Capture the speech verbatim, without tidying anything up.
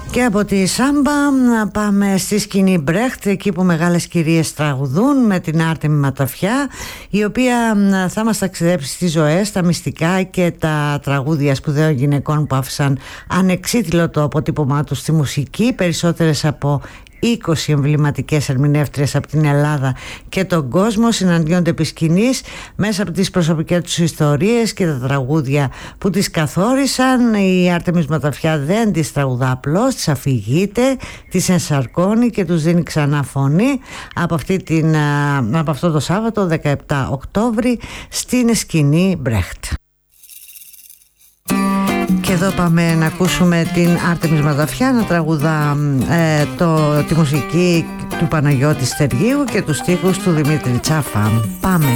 Και από τη Σάμπα να πάμε στη σκηνή Μπρέχτ, εκεί που μεγάλες κυρίες τραγουδούν, με την Άρτεμη Ματαφιά, η οποία θα μας ταξιδέψει στις ζωές, τα μυστικά και τα τραγούδια σπουδαίων γυναικών που άφησαν ανεξίτηλο το αποτύπωμά τους στη μουσική. Περισσότερες από είκοσι εμβληματικές ερμηνεύτριες από την Ελλάδα και τον κόσμο συναντιόνται επί σκηνής μέσα από τις προσωπικές τους ιστορίες και τα τραγούδια που τις καθόρισαν. Η Άρτεμις Ματαφιά δεν τις τραγουδά απλώς, τις αφηγείται, τις ενσαρκώνει και τους δίνει ξανά φωνή από, αυτή την, από αυτό το Σάββατο δεκαεπτά Οκτώβρη στην σκηνή Μπρέχτ. Και εδώ πάμε να ακούσουμε την Άρτεμις Ματαφιά να τραγουδά ε, το, τη μουσική του Παναγιώτη Στεργίου και τους στίχους του Δημήτρη Τσάφα. Πάμε.